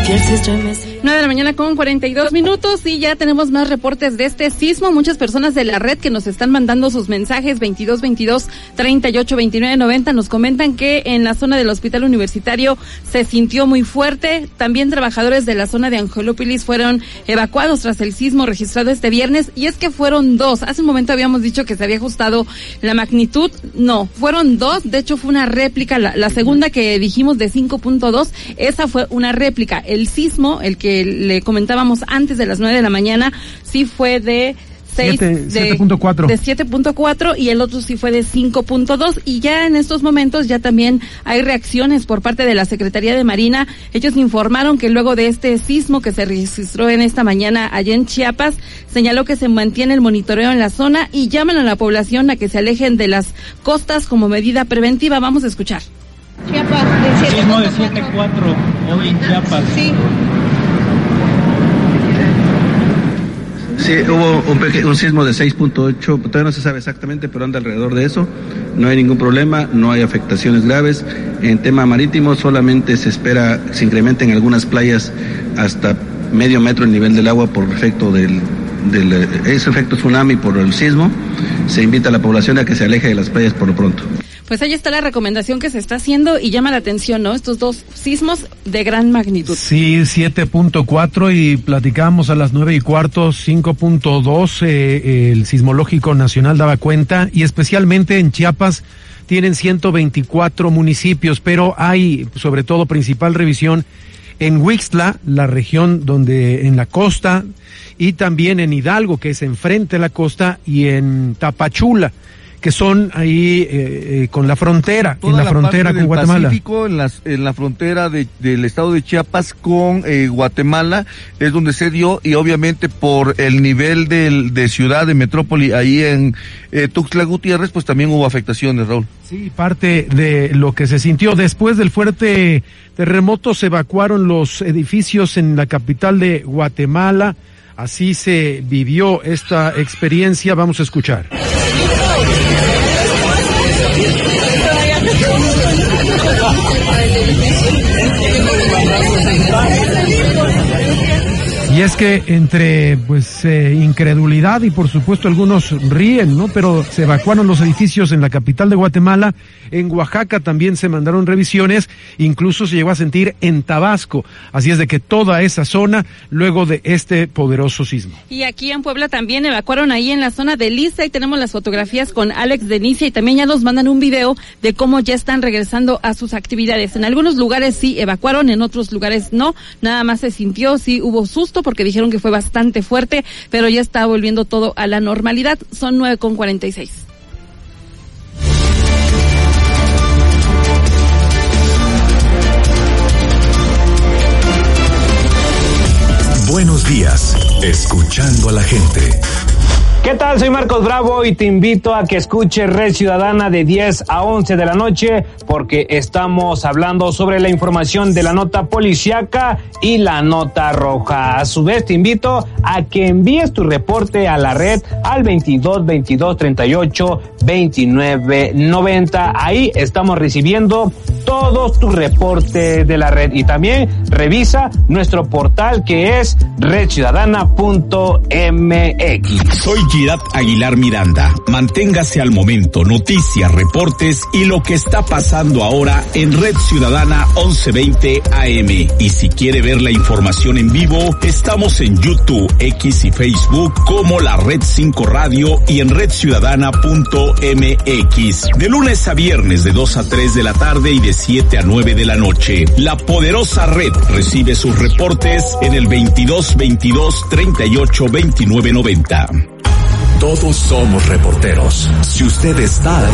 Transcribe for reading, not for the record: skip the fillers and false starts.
9 de la mañana con 42 minutos y ya tenemos más reportes de este sismo. Muchas personas de la red que nos están mandando sus mensajes 2222-382990 nos comentan que en la zona del hospital universitario se sintió muy fuerte. También trabajadores de la zona de Angelópolis fueron evacuados tras el sismo registrado este viernes, y es que fueron dos. Hace un momento habíamos dicho que se había ajustado la magnitud. No, fueron dos. De hecho fue una réplica. La segunda que dijimos de 5.2, esa fue una réplica. El sismo, el que le comentábamos antes de las 9 de la mañana, sí fue de 7.4. De 7.4 y el otro sí fue de 5.2, y ya en estos momentos ya también hay reacciones por parte de la Secretaría de Marina. Ellos informaron que luego de este sismo que se registró en esta mañana allá en Chiapas, señaló que se mantiene el monitoreo en la zona y llaman a la población a que se alejen de las costas como medida preventiva. Vamos a escuchar. Chiapas, de 7.4 hoy en Chiapas. Sí. Sí, hubo un sismo de 6.8, todavía no se sabe exactamente, pero anda alrededor de eso. No hay ningún problema, no hay afectaciones graves. En tema marítimo solamente se espera que se incremente en algunas playas hasta medio metro el nivel del agua por efecto ese efecto tsunami por el sismo. Se invita a la población a que se aleje de las playas por lo pronto. Pues ahí está la recomendación que se está haciendo y llama la atención, ¿no? Estos dos sismos de gran magnitud. Sí, 7.4 y platicábamos a las 9:15, 5.2, el Sismológico Nacional daba cuenta, y especialmente en Chiapas tienen 124 municipios, pero hay sobre todo principal revisión en Huixtla, la región donde en la costa, y también en Hidalgo, que es enfrente de la costa, y en Tapachula, que son ahí con la frontera, toda en la frontera con Guatemala. Pacífico, en la frontera del estado de Chiapas con Guatemala es donde se dio, y obviamente por el nivel de ciudad, de metrópoli, ahí en Tuxtla Gutiérrez, pues también hubo afectaciones, Raúl. Sí, parte de lo que se sintió después del fuerte terremoto, se evacuaron los edificios en la capital de Guatemala. Así se vivió esta experiencia. Vamos a escuchar. Y es que entre incredulidad y por supuesto algunos ríen, ¿no? Pero se evacuaron los edificios en la capital de Guatemala, en Oaxaca también se mandaron revisiones, incluso se llegó a sentir en Tabasco. Así es de que toda esa zona luego de este poderoso sismo. Y aquí en Puebla también evacuaron ahí en la zona de Lista, y tenemos las fotografías con Alex Denicia, y también ya nos mandan un video de cómo ya están regresando a sus actividades. En algunos lugares sí evacuaron, en otros lugares no, nada más se sintió, sí hubo susto porque dijeron que fue bastante fuerte, pero ya está volviendo todo a la normalidad. Son 9:46. Buenos días, escuchando a la gente. ¿Qué tal? Soy Marcos Bravo y te invito a que escuches Red Ciudadana de 10 a 11 de la noche, porque estamos hablando sobre la información de la nota policíaca y la nota roja. A su vez te invito a que envíes tu reporte a la red al 2222382990. Ahí estamos recibiendo todos tus reportes de la red, y también revisa nuestro portal que es redciudadana.mx. Soy Girat Aguilar Miranda. Manténgase al momento, noticias, reportes y lo que está pasando ahora en Red Ciudadana 1120 AM. Y si quiere ver la información en vivo, estamos en YouTube, X y Facebook como la Red 5 Radio y en redciudadana.mx. De lunes a viernes de 2 a 3 de la tarde y de 7 a 9 de la noche. La poderosa red recibe sus reportes en el 2222-382990. Todos somos reporteros. Si usted está